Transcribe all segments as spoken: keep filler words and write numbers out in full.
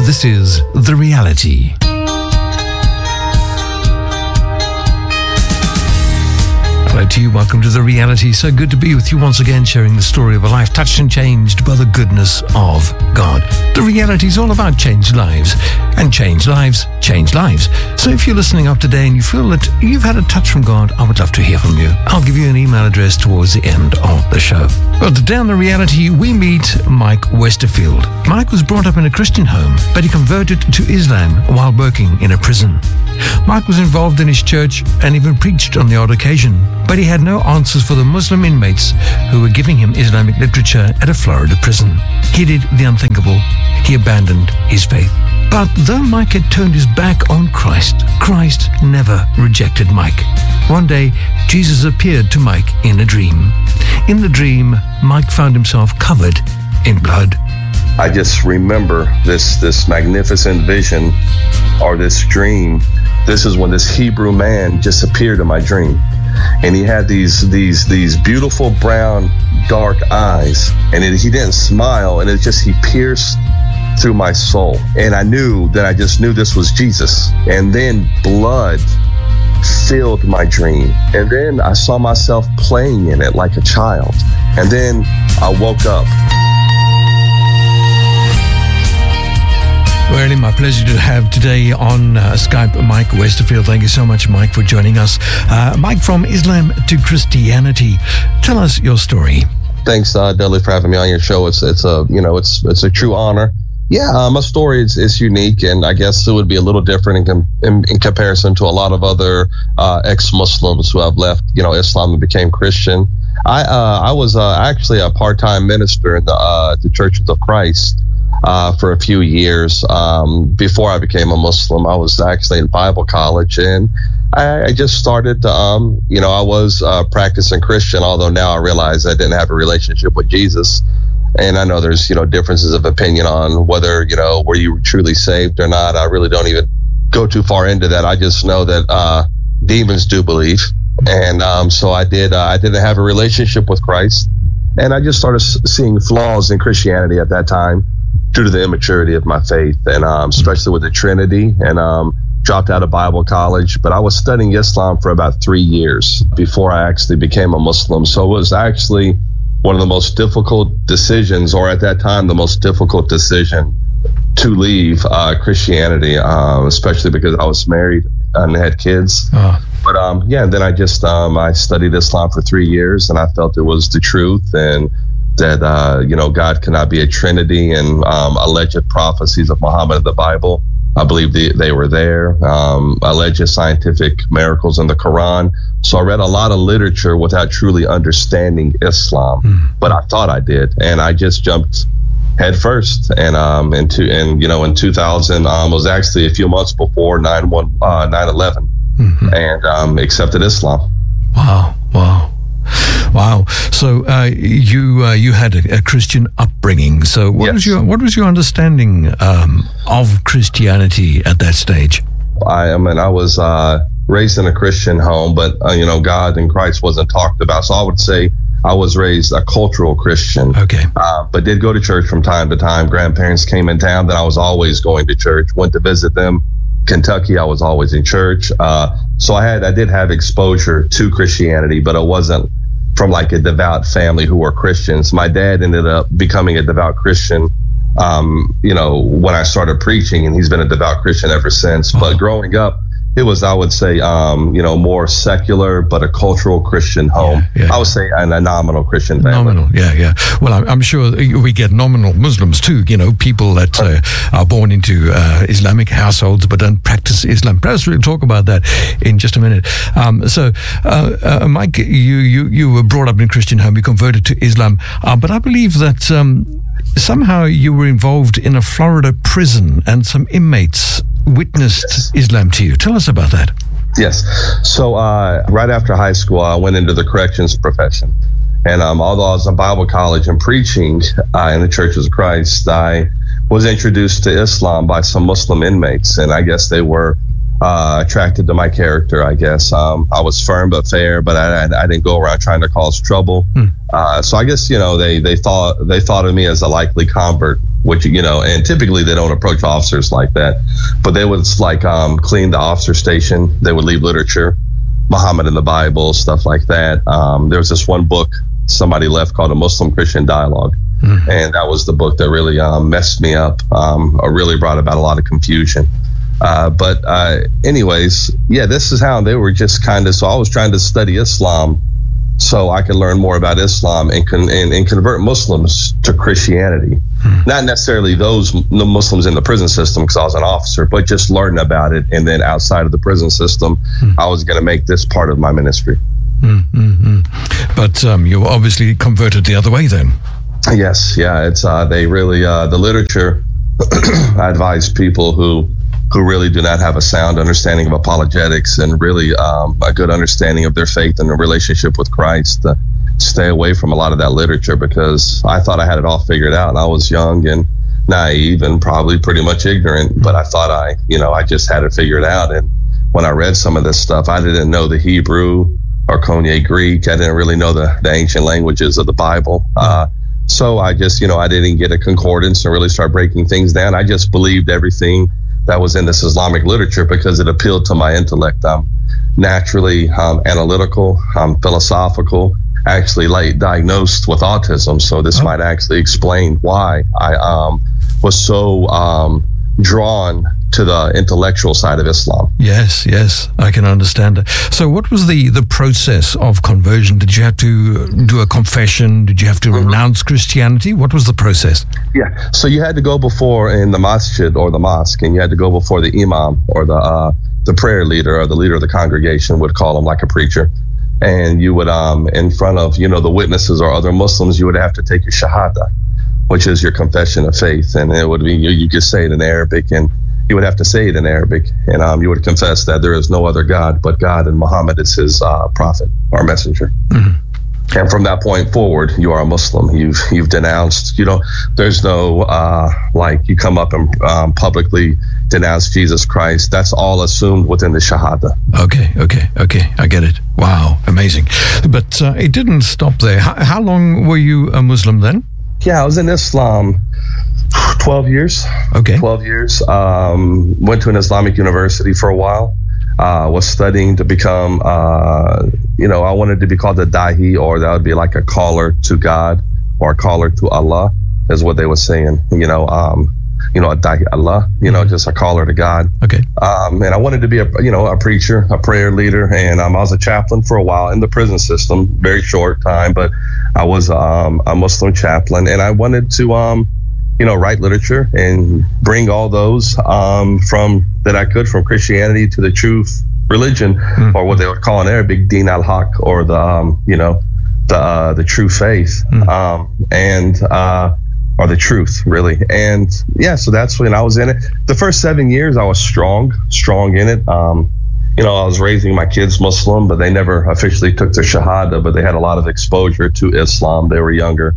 This is The Reality. Hello to you, welcome to The Reality. So good to be with you once again, sharing the story of a life touched and changed by the goodness of God. The Reality is all about changed lives, and changed lives change lives. So if you're listening up today and you feel that you've had a touch from God, I would love to hear from you. I'll give you an email address towards the end of the show. But today on The Reality, we meet Mike Westerfield. Mike was brought up in a Christian home, but he converted to Islam while working in a prison. Mike was involved in his church and even preached on the odd occasion, but he had no answers for the Muslim inmates who were giving him Islamic literature at a Florida prison. He did the unthinkable. He abandoned his faith. But though Mike had turned his back on Christ, Christ never rejected Mike. One day, Jesus appeared to Mike in a dream. In the dream, Mike found himself covered in blood. I just remember this this magnificent vision or this dream. This is when this Hebrew man just appeared in my dream. And he had these these these beautiful brown, dark eyes. And it, he didn't smile, and it just, he pierced through my soul. And I knew that I just knew this was Jesus. And then blood filled my dream. And then I saw myself playing in it like a child. And then I woke up. Really, my pleasure to have today on uh, Skype Mike Westerfield. Thank you so much, Mike, for joining us. Uh, Mike, from Islam to Christianity, tell us your story. Thanks, uh, Dudley, for having me on your show. It's it's a you know it's it's a true honor. Yeah, uh, my story is, is unique, and I guess it would be a little different in com- in, in comparison to a lot of other uh, ex-Muslims who have left you know Islam and became Christian. I uh, I was uh, actually a part-time minister in the uh, the Churches of Christ. Uh, for a few years um, before I became a Muslim. I was actually in Bible college, and I, I just started to, um, you know, I was uh, practicing Christian, although now I realize I didn't have a relationship with Jesus. And I know there's, you know, differences of opinion on whether, you know, were you truly saved or not. I really don't even go too far into that. I just know that uh, demons do believe. And um, so I did, uh, I didn't have a relationship with Christ. And I just started seeing flaws in Christianity at that time, due to the immaturity of my faith, and um, especially with the Trinity, and um, dropped out of Bible college. But I was studying Islam for about three years before I actually became a Muslim. So it was actually one of the most difficult decisions, or at that time, the most difficult decision to leave uh, Christianity, uh, especially because I was married and had kids. Oh. But um, yeah, then I just, um, I studied Islam for three years and I felt it was the truth, and that, uh, you know, God cannot be a Trinity, and um, alleged prophecies of Muhammad in the Bible, I believe they, they were there. Um, alleged scientific miracles in the Quran. So I read a lot of literature without truly understanding Islam, mm. but I thought I did. And I just jumped head first. And, um, and, to, and you know, in two thousand, um, it was actually a few months before nine eleven, mm-hmm. and um, accepted Islam. Wow, wow. Wow. So uh, you uh, you had a, a Christian upbringing. So what yes. was your what was your understanding um, of Christianity at that stage? I, I mean, I was uh, raised in a Christian home, but uh, you know, God and Christ wasn't talked about. So I would say I was raised a cultural Christian. Okay. Uh, but did go to church from time to time. Grandparents came in town, then I was always going to church. Went to visit them. Kentucky, I was always in church. Uh, so I had I did have exposure to Christianity, but it wasn't from like a devout family who were Christians. My dad ended up becoming a devout Christian, um, you know, when I started preaching, and he's been a devout Christian ever since. Oh. But growing up, it was, I would say, um, you know, more secular, but a cultural Christian home. Yeah, yeah. I would say a, a nominal Christian family. Nominal, yeah, yeah. Well, I'm, I'm sure we get nominal Muslims too, you know, people that uh, are born into uh, Islamic households but don't practice Islam. Perhaps we'll talk about that in just a minute. Um, so, uh, uh, Mike, you, you, you were brought up in a Christian home, you converted to Islam, uh, but I believe that um, somehow you were involved in a Florida prison and some inmates witnessed yes. Islam to you. Tell us about that. Yes. So uh, right after high school, I went into the corrections profession. And um, although I was in Bible college and preaching uh, in the Churches of Christ, I was introduced to Islam by some Muslim inmates. And I guess they were uh, attracted to my character, I guess. Um, I was firm but fair, but I, I, I didn't go around trying to cause trouble. Hmm. Uh, so I guess, you know, they, they thought they thought of me as a likely convert which, you know, and typically they don't approach officers like that, but they would like um, clean the officer station. They would leave literature, Muhammad in the Bible, stuff like that. Um, there was this one book somebody left called A Muslim Christian Dialogue. Mm-hmm. And that was the book that really um, messed me up, um, or really brought about a lot of confusion. Uh, but uh, anyways, yeah, this is how they were just kind of, so I was trying to study Islam so I could learn more about Islam and, con- and, and convert Muslims to Christianity. Hmm. Not necessarily those the Muslims in the prison system, because I was an officer, but just learn about it. And then outside of the prison system, hmm. I was going to make this part of my ministry. Mm-hmm. But um, you were obviously converted the other way then. Yes, yeah, it's uh, they really uh, the literature. I advise people who who really do not have a sound understanding of apologetics and really um, a good understanding of their faith and their relationship with Christ to stay away from a lot of that literature, because I thought I had it all figured out. I was young and naive and probably pretty much ignorant, but I thought I, you know, I just had it figured out. And when I read some of this stuff, I didn't know the Hebrew or Koine Greek. I didn't really know the, the ancient languages of the Bible. Uh, so I just, you know, I didn't get a concordance and really start breaking things down. I just believed everything that was in this Islamic literature because it appealed to my intellect. I'm naturally um, analytical, I'm philosophical, actually like diagnosed with autism. So this oh. might actually explain why I um, was so um, drawn to the intellectual side of Islam. Yes, yes, I can understand it. So what was the, the process of conversion? Did you have to do a confession? Did you have to mm-hmm. renounce Christianity? What was the process? Yeah, so you had to go before in the masjid or the mosque, and you had to go before the imam or the uh, the prayer leader or the leader of the congregation, would call him like a preacher. And you would, um, in front of, you know, the witnesses or other Muslims, you would have to take your shahada, which is your confession of faith. And it would be, you, you could say it in Arabic, and you would have to say it in Arabic, and um, you would confess that there is no other God but God, and Muhammad is his uh, prophet or messenger. Mm-hmm. And from that point forward, you are a Muslim. You've you've denounced. You know, there's no uh, like you come up and um, publicly denounce Jesus Christ. That's all assumed within the Shahada. Okay, okay, okay. I get it. Wow, amazing. But uh, it didn't stop there. How, how long were you a Muslim then? Yeah, I was in Islam twelve years. Okay. twelve years. Um, went to an Islamic university for a while. Uh, was studying to become, uh, you know, I wanted to be called a dahi, or that would be like a caller to God or a caller to Allah, is what they were saying. You know, um, you know, a dahi Allah, you know, just a caller to God. Okay. Um, and I wanted to be a, you know, a preacher, a prayer leader, and um, I was a chaplain for a while in the prison system, very short time, but I was um, a Muslim chaplain, and I wanted to, um, you know, write literature and bring all those um, from that I could from Christianity to the truth religion, mm. or what they would call in Arabic Din al-Haq, or the um, you know the uh, the true faith, mm. um, and uh, or the truth really. And yeah, so that's when I was in it. The first seven years I was strong, strong in it. Um, you know, I was raising my kids Muslim, but they never officially took their Shahada, but they had a lot of exposure to Islam. They were younger.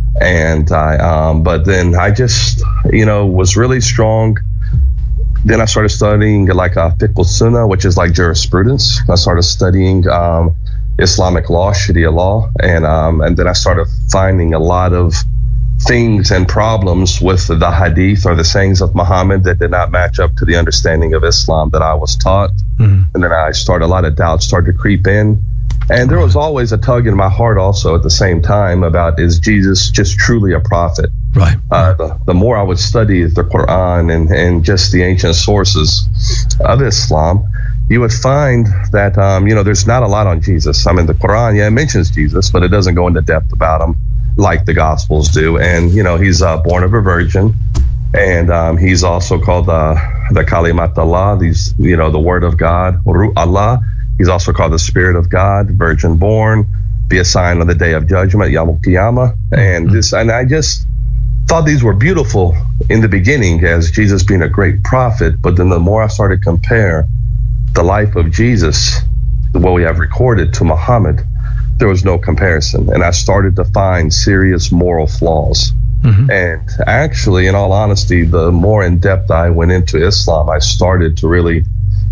And I, um, but then I just, you know, was really strong. Then I started studying like a fiqh sunnah, which is like jurisprudence. I started studying um, Islamic law, Sharia law, and um, and then I started finding a lot of things and problems with the hadith or the sayings of Muhammad that did not match up to the understanding of Islam that I was taught. Mm-hmm. And then I started, a lot of doubts started to creep in. And there was always a tug in my heart also at the same time about, is Jesus just truly a prophet? Right. Uh, the, the more I would study the Quran and, and just the ancient sources of Islam, you would find that, um, you know, there's not a lot on Jesus. I mean, the Quran, yeah, it mentions Jesus, but it doesn't go into depth about him like the Gospels do. And, you know, he's uh, born of a virgin. And um, he's also called uh, the Kalimat Allah, these, you know, the word of God, Ruh Allah. He's also called the Spirit of God, virgin born, be a sign on the day of judgment, Yawmul Qiyamah. And this, and I just thought these were beautiful in the beginning as Jesus being a great prophet. But then the more I started to compare the life of Jesus, what we have recorded, to Muhammad, there was no comparison. And I started to find serious moral flaws. Mm-hmm. And actually, in all honesty, the more in depth I went into Islam, I started to really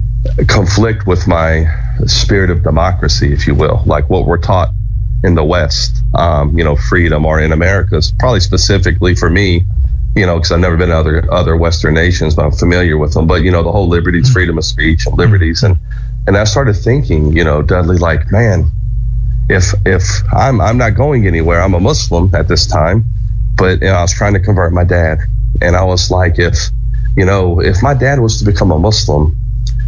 conflict with my spirit of democracy, if you will, like what we're taught in the West, um, you know, freedom, or in America, probably specifically for me, you know, because I've never been to other other Western nations, but I'm familiar with them. But, you know, the whole liberties, freedom of speech and liberties. And, and I started thinking, you know, Dudley, like, man, if if I'm I'm not going anywhere, I'm a Muslim at this time, but you know, I was trying to convert my dad. And I was like, if, you know, if my dad was to become a Muslim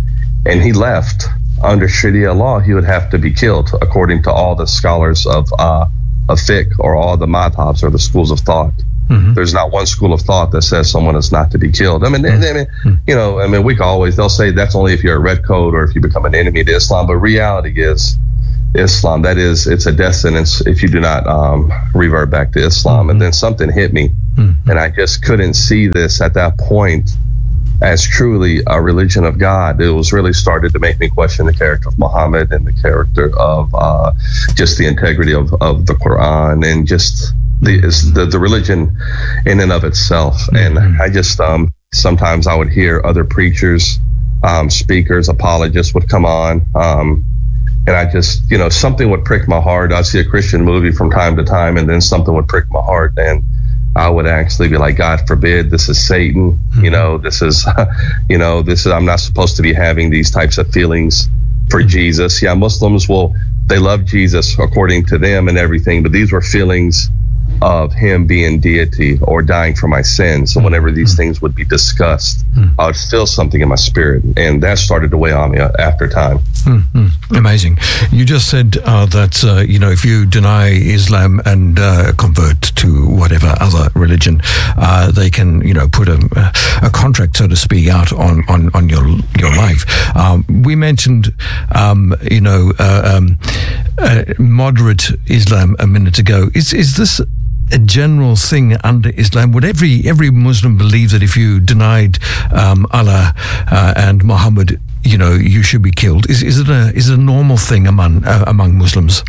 and he left under Sharia law, he would have to be killed, according to all the scholars of uh, of fiqh, or all the madhabs, or the schools of thought. Mm-hmm. There's not one school of thought that says someone is not to be killed. I mean, mm-hmm. I mean, you know, I mean, we can always, they'll say that's only if you're a redcoat or if you become an enemy to Islam. But reality is, Islam, that is, it's a death sentence if you do not um, revert back to Islam. Mm-hmm. And then something hit me, mm-hmm. and I just couldn't see this at that point as truly a religion of God. It was really started to make me question the character of Muhammad and the character of uh, just the integrity of, of the Quran, and just the, the the religion in and of itself. Mm-hmm. And I just um, sometimes I would hear other preachers, um, speakers, apologists would come on, um, and I just, you know, something would prick my heart. I'd see a Christian movie from time to time, and then something would prick my heart, and I would actually be like, God forbid, this is Satan. Mm-hmm. You know, this is, you know, this is, I'm not supposed to be having these types of feelings for Jesus. Yeah, Muslims will, they love Jesus according to them and everything, but these were feelings of him being deity or dying for my sins. So whenever these things would be discussed, I would feel something in my spirit, and that started to weigh on me after time. Mm-hmm. Amazing. You just said uh, that, uh, you know, if you deny Islam and uh, convert to whatever other religion, uh, they can, you know, put a, a contract, so to speak, out on, on, on your your life. Um, we mentioned, um, you know, uh, um, uh, moderate Islam a minute ago. Is is this a general thing under Islam? Would every every Muslim believe that if you denied um, Allah uh, and Muhammad, you know, you should be killed? Is is it a is it a normal thing among uh, among Muslims?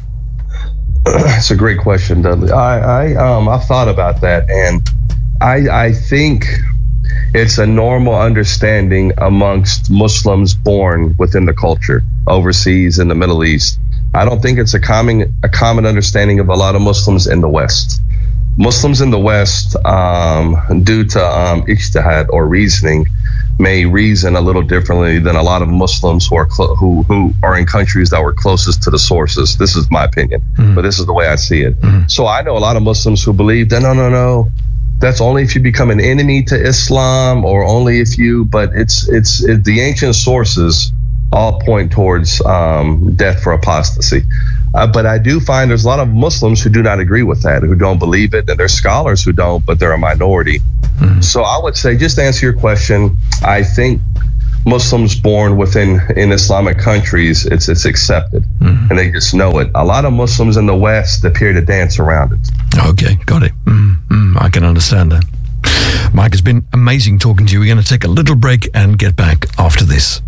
It's a great question, Dudley. I I um I've thought about that, and I I think it's a normal understanding amongst Muslims born within the culture overseas in the Middle East. I don't think it's a common a common understanding of a lot of Muslims in the West. Muslims in the West, um, due to um, ijtihad or reasoning, may reason a little differently than a lot of Muslims who are cl- who who are in countries that were closest to the sources. This is my opinion, mm-hmm. but this is the way I see it. Mm-hmm. So I know a lot of Muslims who believe that no, no, no, that's only if you become an enemy to Islam, or only if you. But it's it's it, the ancient sources all point towards um, death for apostasy. Uh, but I do find there's a lot of Muslims who do not agree with that, who don't believe it, and there's scholars who don't, but they're a minority. Mm-hmm. So I would say, just to answer your question, I think Muslims born within in Islamic countries, it's it's accepted, mm-hmm. and they just know it. A lot of Muslims in the West appear to dance around it. Okay, got it. Mm-hmm. I can understand that. Mike, it's been amazing talking to you. We're going to take a little break and get back after this.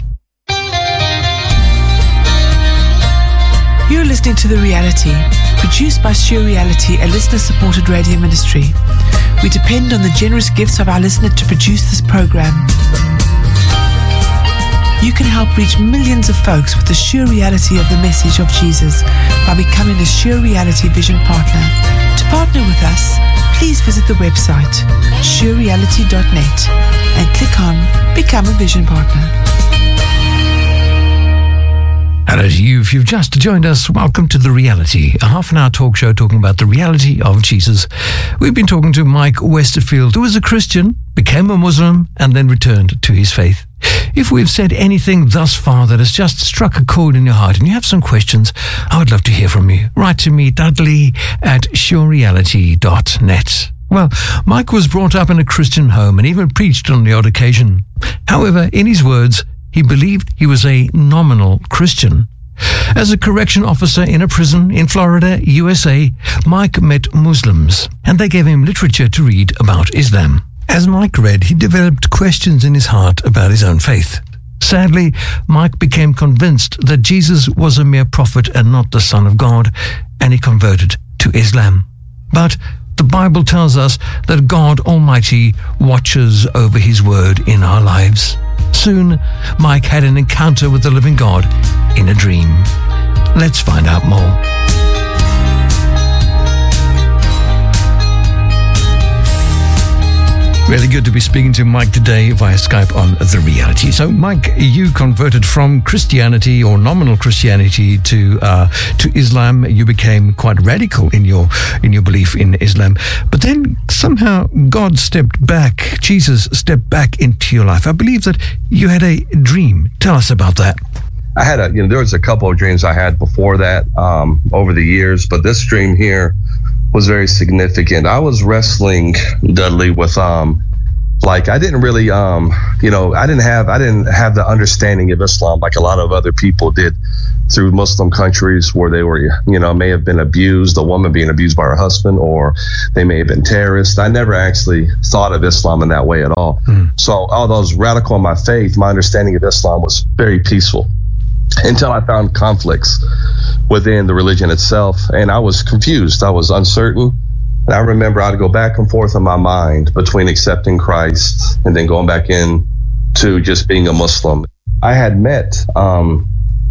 You're listening to The Reality, produced by Sure Reality, a listener-supported radio ministry. We depend on the generous gifts of our listeners to produce this program. You can help reach millions of folks with the sure reality of the message of Jesus by becoming a Sure Reality Vision Partner. To partner with us, please visit the website sure reality dot net and click on Become a Vision Partner. Hello to you. If you've just joined us, welcome to The Reality, a half an hour talk show talking about the reality of Jesus. We've been talking to Mike Westerfield, who was a Christian, became a Muslim, and then returned to his faith. If we've said anything thus far that has just struck a chord in your heart and you have some questions, I would love to hear from you. Write to me, Dudley at sure reality dot net. Well, Mike was brought up in a Christian home and even preached on the odd occasion. However, in his words, he believed he was a nominal Christian. As a correction officer in a prison in Florida, U S A, Mike met Muslims, and they gave him literature to read about Islam. As Mike read, he developed questions in his heart about his own faith. Sadly, Mike became convinced that Jesus was a mere prophet and not the Son of God, and he converted to Islam. But the Bible tells us that God Almighty watches over His word in our lives. Soon, Mike had an encounter with the living God in a dream. Let's find out more. Really good to be speaking to Mike today via Skype on The Reality. So, Mike, you converted from Christianity or nominal Christianity to uh, to Islam. You became quite radical in your in your belief in Islam. But then somehow God stepped back. Jesus stepped back into your life. I believe that you had a dream. Tell us about that. I had a, you know, there was a couple of dreams I had before that um, over the years, but this dream here was very significant. I was wrestling, Dudley, with um, like I didn't really, um, you know, I didn't have, I didn't have the understanding of Islam like a lot of other people did through Muslim countries where they were, you know, may have been abused, a woman being abused by her husband, or they may have been terrorists. I never actually thought of Islam in that way at all. Mm. So although I was radical in my faith, my understanding of Islam was very peaceful, until I found conflicts within the religion itself. And I was confused. I was uncertain. And I remember I'd go back and forth in my mind between accepting Christ and then going back in to just being a Muslim. I had met um,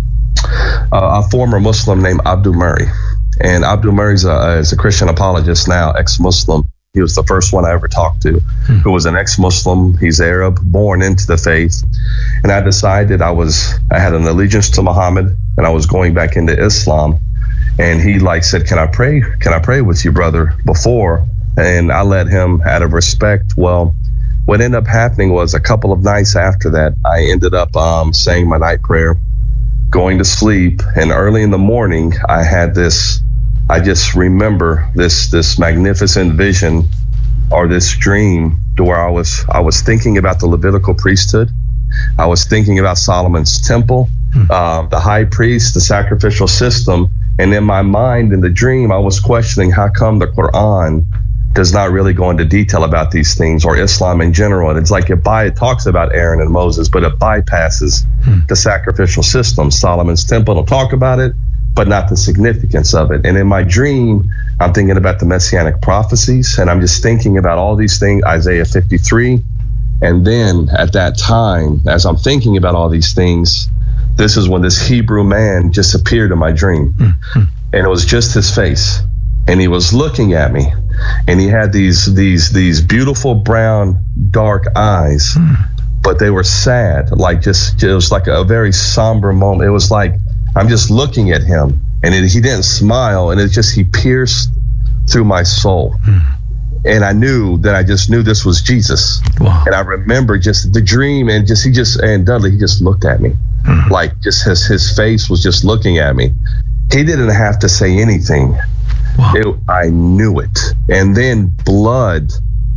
a, a former Muslim named Abdul Murray. And Abdul Murray is a, is a Christian apologist now, ex-Muslim. He was the first one I ever talked to, hmm. who was an ex-Muslim. He's Arab, born into the faith. And I decided I was, I had an allegiance to Muhammad, and I was going back into Islam. And he like said, can I pray? Can I pray with you, brother, before? And I let him out of respect. Well, what ended up happening was a couple of nights after that, I ended up um, saying my night prayer, going to sleep. And early in the morning, I had this, I just remember this this magnificent vision or this dream to where I was I was thinking about the Levitical priesthood. I was thinking about Solomon's temple, hmm. uh, the high priest, the sacrificial system. And in my mind, in the dream, I was questioning how come the Quran does not really go into detail about these things, or Islam in general. And it's like it, by, it talks about Aaron and Moses, but it bypasses hmm. the sacrificial system. Solomon's temple will talk about it, but not the significance of it. And in my dream, I'm thinking about the messianic prophecies, and I'm just thinking about all these things, Isaiah fifty-three. And then at that time, as I'm thinking about all these things, this is when this Hebrew man just appeared in my dream. Mm-hmm. And it was just his face. And he was looking at me. And he had these these these beautiful brown, dark eyes. Mm. But they were sad, like just, it was like a very somber moment. It was like, I'm just looking at him, and it, he didn't smile, and it just, he pierced through my soul. Hmm. And I knew that I just knew this was Jesus. Wow. And I remember just the dream, and just, he just, and Dudley, he just looked at me. Hmm. Like just his, his face was just looking at me. He didn't have to say anything. Wow. It, I knew it. And then blood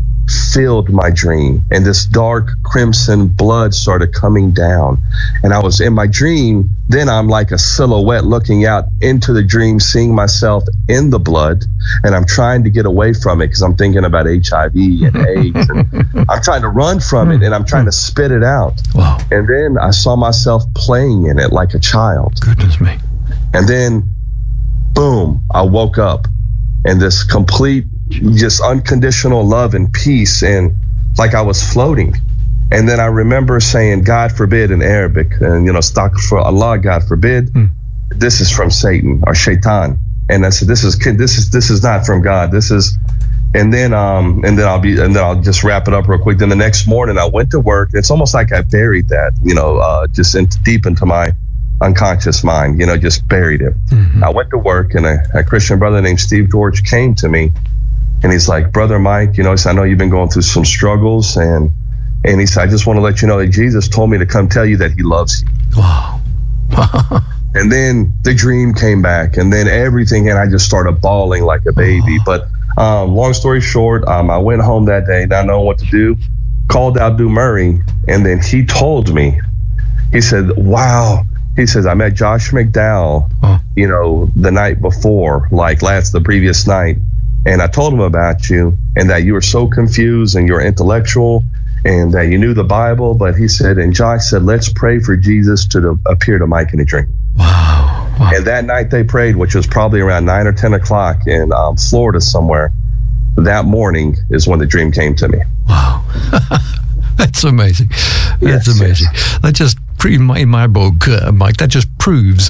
filled my dream, and this dark crimson blood started coming down, and I was in my dream. Then I'm like a silhouette looking out into the dream, seeing myself in the blood, and I'm trying to get away from it because I'm thinking about H I V and AIDS, and I'm trying to run from it, and I'm trying to spit it out. Wow. And then I saw myself playing in it like a child. Goodness me. And then boom, I woke up, and this complete just unconditional love and peace, and like I was floating. And then I remember saying, God forbid in Arabic, and you know, stock for Allah, God forbid, mm. this is from Satan or Shaitan. And I said, this is this is this is not from God. This is, and then um and then I'll be and then I'll just wrap it up real quick. Then the next morning I went to work. It's almost like I buried that, you know, uh, just in, deep into my unconscious mind, you know, just buried it. Mm-hmm. I went to work, and a, a Christian brother named Steve George came to me. And he's like, Brother Mike, you know, he said, I know you've been going through some struggles. And and he said, I just want to let you know that Jesus told me to come tell you that he loves you. Wow. And then the dream came back, and then everything, and I just started bawling like a baby. Oh. But um, long story short, um, I went home that day, not knowing what to do, called Abdul Murray, and then he told me, he said, wow. He says, I met Josh McDowell, oh. you know, the night before, like last, the previous night. And I told him about you, and that you were so confused, and you're intellectual, and that you knew the Bible. But he said, and Josh said, let's pray for Jesus to the, appear to Mike in a dream. Wow. wow. And that night they prayed, which was probably around nine or ten o'clock in um, Florida somewhere. That morning is when the dream came to me. Wow. That's amazing. That's yes, amazing. Yes. That just, in my, in my book, uh, Mike, that just proves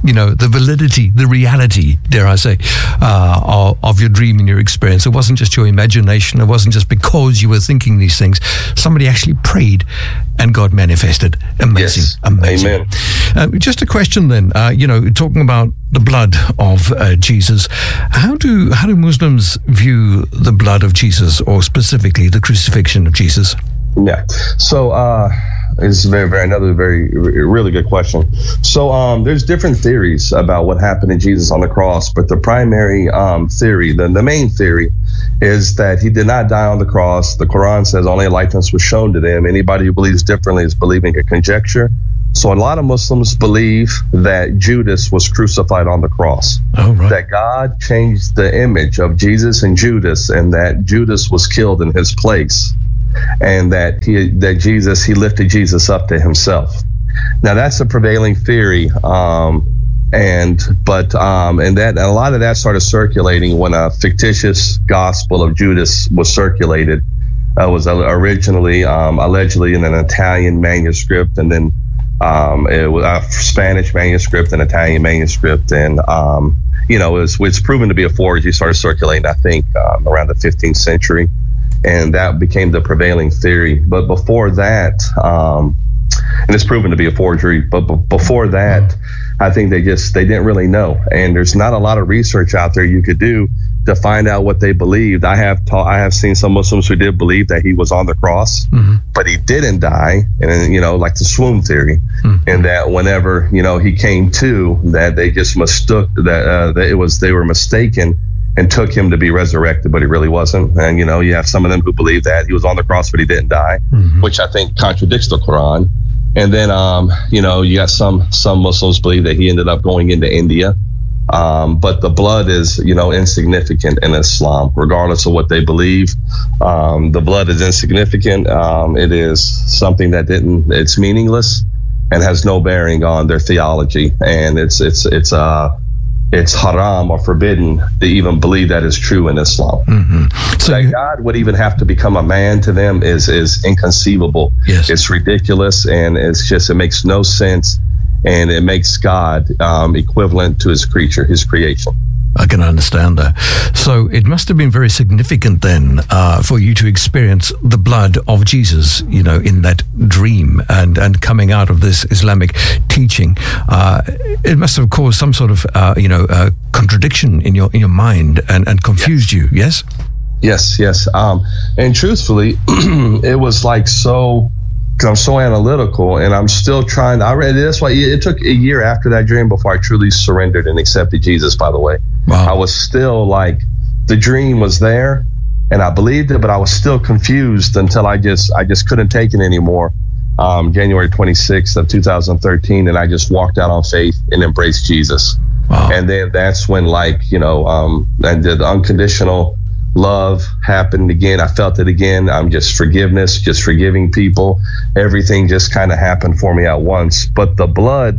you know, the validity, the reality, dare I say, uh, of, of your dream and your experience. It wasn't just your imagination. It wasn't just because you were thinking these things. Somebody actually prayed and God manifested. Amazing, yes. amazing. Amen. Uh, just a question then, uh, you know, talking about the blood of uh, Jesus, how do how do Muslims view the blood of Jesus, or specifically the crucifixion of Jesus? Yeah. So uh, it's very, very another very, really good question. So um, there's different theories about what happened to Jesus on the cross, but the primary um, theory, the, the main theory, is that he did not die on the cross. The Quran says only a likeness was shown to them. Anybody who believes differently is believing a conjecture. So a lot of Muslims believe that Judas was crucified on the cross. Oh, right. That God changed the image of Jesus and Judas, and that Judas was killed in his place. And that he, that Jesus, he lifted Jesus up to himself. Now that's a prevailing theory, um, and but um, and that and a lot of that started circulating when a fictitious gospel of Judas was circulated. Uh, was originally um, allegedly in an Italian manuscript, and then um, it was a Spanish manuscript, and Italian manuscript, and um, you know, it's it's proven to be a forgery. Started circulating, I think, um, around the fifteenth century. And that became the prevailing theory. But before that, um, and it's proven to be a forgery, but b- before that, I think they just, they didn't really know. And there's not a lot of research out there you could do to find out what they believed. I have ta- I have seen some Muslims who did believe that he was on the cross, mm-hmm. but he didn't die. And, you know, like the swoon theory, mm-hmm. and that whenever, you know, he came to, that they just mistook that, uh, that it was, they were mistaken and took him to be resurrected, but he really wasn't. And, you know, you have some of them who believe that he was on the cross, but he didn't die, mm-hmm. which I think contradicts the Quran. And then, um, you know, you got some some Muslims believe that he ended up going into India. Um, but the blood is, you know, insignificant in Islam, regardless of what they believe. Um, the blood is insignificant. Um, it is something that didn't, it's meaningless and has no bearing on their theology. And it's, it's, it's, uh, it's haram or forbidden to even believe that is true in Islam. Mm-hmm. So that you, God would even have to become a man to them is is inconceivable. Yes. It's ridiculous, and it's just, it makes no sense, and it makes God um, equivalent to his creature, his creation. I can understand that. So it must have been very significant then uh, for you to experience the blood of Jesus, you know, in that dream and, and coming out of this Islamic teaching. Uh, it must have caused some sort of, uh, you know, uh, contradiction in your in your mind and, and confused yes. you, yes? Yes, yes. Um, and truthfully, it was like so... Because I'm so analytical, and I'm still trying to, I read that's why it took a year after that dream before I truly surrendered and accepted Jesus, by the way. Wow. I was still like, the dream was there and I believed it, but I was still confused until I just I just couldn't take it anymore. Um, January twenty-sixth of two thousand thirteen, and I just walked out on faith and embraced Jesus. Wow. And then that's when, like, you know, um, and the unconditional love happened again. I felt it again. I'm just forgiveness, just forgiving people. Everything just kind of happened for me at once. But the blood,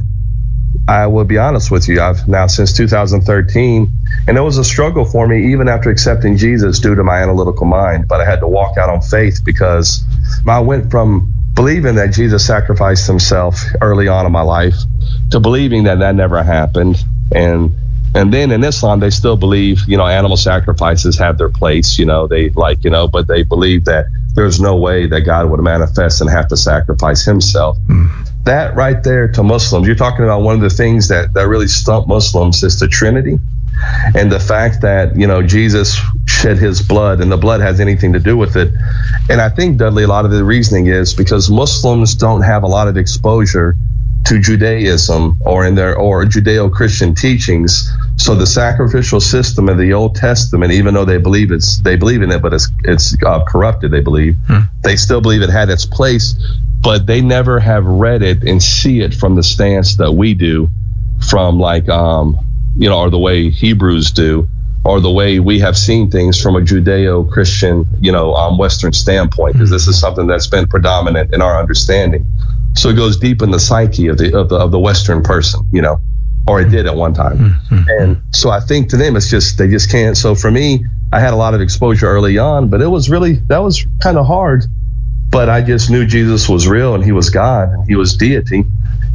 I will be honest with you, I've now since two thousand thirteen, and it was a struggle for me even after accepting Jesus due to my analytical mind. But I had to walk out on faith because I went from believing that Jesus sacrificed himself early on in my life to believing that that never happened. And And then in Islam, they still believe, you know, animal sacrifices have their place, you know, they like, you know, but they believe that there's no way that God would manifest and have to sacrifice himself. Mm. That right there to Muslims, you're talking about one of the things that, that really stump Muslims is the Trinity. And the fact that, you know, Jesus shed his blood and the blood has anything to do with it. And I think, Dudley, a lot of the reasoning is because Muslims don't have a lot of exposure to Judaism or in their or Judeo-Christian teachings. So the sacrificial system of the Old Testament, even though they believe it's they believe in it, but it's it's uh, corrupted, they believe, hmm. they still believe it had its place, but they never have read it and see it from the stance that we do, from like um you know, or the way Hebrews do, or the way we have seen things from a Judeo-Christian, you know, um, Western standpoint, because this is something that's been predominant in our understanding. So it goes deep in the psyche of the of the, of the Western person, you know, or it did at one time. Mm-hmm. And so I think to them, it's just, they just can't. So for me, I had a lot of exposure early on, but it was really, that was kind of hard. But I just knew Jesus was real and he was God and he was deity.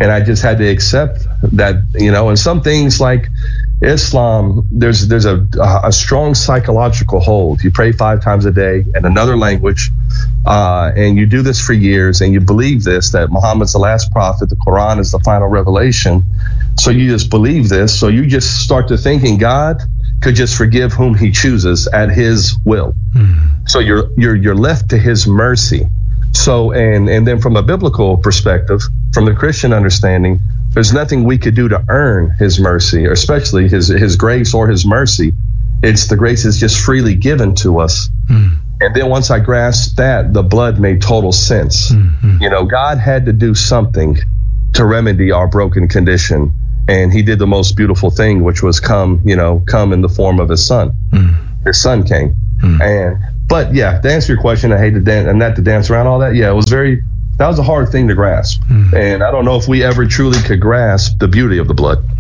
And I just had to accept that, you know, and some things like Islam, there's there's a a strong psychological hold. You pray five times a day in another language, uh, and you do this for years, and you believe this, that Muhammad's the last prophet, the Quran is the final revelation. So you just believe this. So you just start to thinking God could just forgive whom he chooses at his will. Mm. So you're you're you're left to his mercy. So and and then from a biblical perspective, from the Christian understanding, there's nothing we could do to earn his mercy, or especially his his grace or his mercy. It's the grace is just freely given to us. Mm. And then once I grasped that, the blood made total sense. Mm-hmm. You know, God had to do something to remedy our broken condition. And he did the most beautiful thing, which was come, you know, come in the form of his son. Mm. His son came. Mm. And but yeah, to answer your question, I hate to dance and not to dance around all that. Yeah, it was very that was a hard thing to grasp. Mm. And I don't know if we ever truly could grasp the beauty of the blood.